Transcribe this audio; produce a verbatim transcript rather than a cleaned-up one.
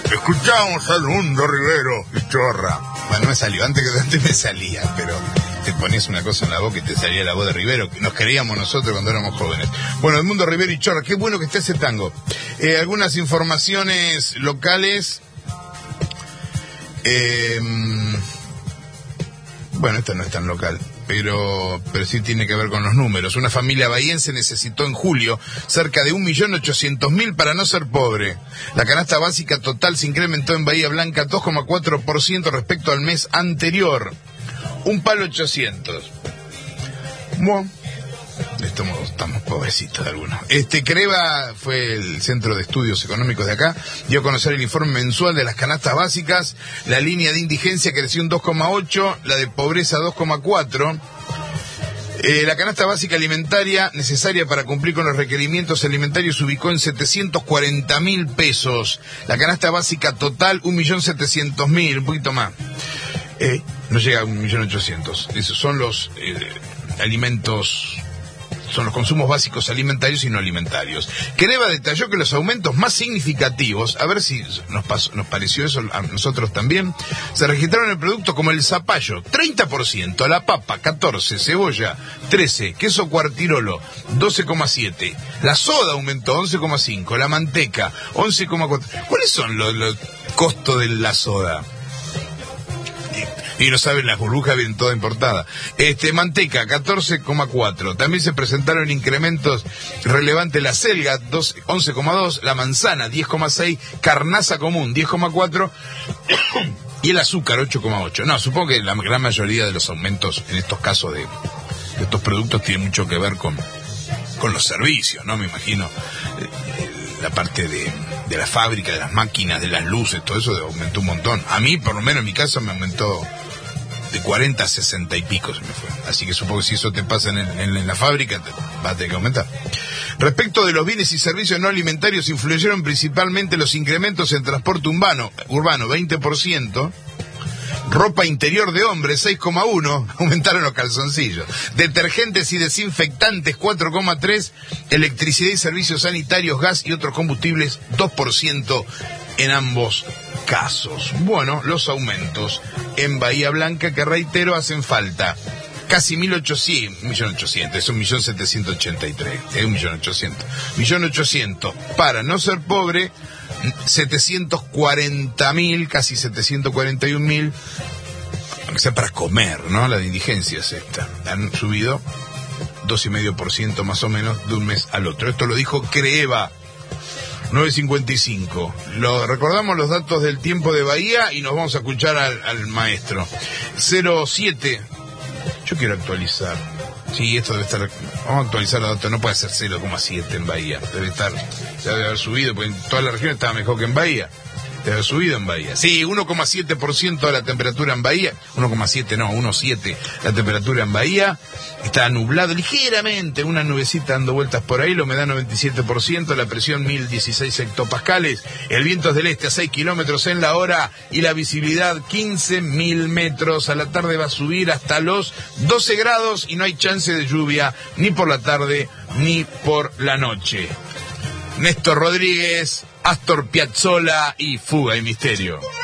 Escuchamos al Mundo Rivero y Chorra. Bueno, no me salió, antes que antes me salía, pero te ponías una cosa en la boca y te salía la voz de Rivero, que nos queríamos nosotros cuando éramos jóvenes. Bueno, el Mundo Rivero y Chorra, qué bueno que esté ese tango. Eh, algunas informaciones locales. Eh, bueno, esta no es tan local. Pero, pero sí tiene que ver con los números. Una familia bahiense necesitó en julio cerca de un millón ochocientos mil para no ser pobre. La canasta básica total se incrementó en Bahía Blanca dos coma cuatro por ciento respecto al mes anterior. Un palo ochocientos. Bueno, estamos, estamos pobrecitos de algunos. Este Creva fue el Centro de Estudios Económicos de acá, dio a conocer el informe mensual de las canastas básicas. La línea de indigencia creció un dos coma ocho, la de pobreza dos coma cuatro. Eh, la canasta básica alimentaria necesaria para cumplir con los requerimientos alimentarios se ubicó en setecientos cuarenta mil pesos. La canasta básica total, un millón setecientos mil, un poquito más. Eh, no llega a un millón ochocientos. Esos son los eh, alimentos... son los consumos básicos alimentarios y no alimentarios. Creva detalló que los aumentos más significativos, a ver si nos, pasó, nos pareció eso a nosotros también, se registraron en productos como el zapallo, treinta por ciento, la papa, catorce por ciento, cebolla, trece por ciento, queso cuartirolo, doce coma siete por ciento, la soda aumentó, once coma cinco por ciento, la manteca, once coma cuatro por ciento. ¿Cuáles son los, los costos de la soda? Y no saben, las burbujas vienen toda importada. Este, manteca, catorce coma cuatro. También se presentaron incrementos relevantes la selga, once coma dos, la manzana, diez coma seis, carnaza común, diez coma cuatro, y el azúcar, ocho coma ocho. No, supongo que la gran mayoría de los aumentos en estos casos de, de estos productos tiene mucho que ver con, con los servicios, ¿no? Me imagino eh, la parte de... de la fábrica, de las máquinas, de las luces, todo eso aumentó un montón. A mí, por lo menos en mi casa, me aumentó de cuarenta a sesenta y pico, se me fue. Así que supongo que si eso te pasa en, el, en, en la fábrica, te va a tener que aumentar. Respecto de los bienes y servicios no alimentarios, influyeron principalmente los incrementos en transporte urbano, urbano veinte por ciento, ropa interior de hombres, seis coma uno, aumentaron los calzoncillos. Detergentes y desinfectantes, cuatro coma tres, electricidad y servicios sanitarios, gas y otros combustibles, dos por ciento en ambos casos. Bueno, los aumentos en Bahía Blanca, que reitero, hacen falta. Casi mil ochocientos, un millón ochocientos, es un millón setecientos ochenta y tres, es un millón ochocientos. Millón ochocientos para no ser pobre, setecientos cuarenta mil, casi setecientos cuarenta y un mil, aunque sea para comer, ¿no? La de indigencia es esta. Han subido dos coma cinco por ciento más o menos de un mes al otro. Esto lo dijo Creva, nueve cincuenta y cinco. Lo, recordamos los datos del tiempo de Bahía y nos vamos a escuchar al, al maestro. cero siete. Yo quiero actualizar. Sí, esto debe estar... Vamos a actualizar los datos. No puede ser cero coma siete en Bahía. Debe estar... Debe haber subido, porque en toda la región estaba mejor que en Bahía. Debe haber subido en Bahía. Sí, uno coma siete por ciento de la temperatura en Bahía. uno coma siete, no, uno coma siete la temperatura en Bahía. Está nublado ligeramente, una nubecita dando vueltas por ahí, la humedad noventa y siete por ciento, la presión mil dieciséis hectopascales, el viento es del este a seis kilómetros en la hora y la visibilidad quince mil metros. A la tarde va a subir hasta los doce grados y no hay chance de lluvia ni por la tarde ni por la noche. Néstor Rodríguez, Astor Piazzolla y Fuga y Misterio.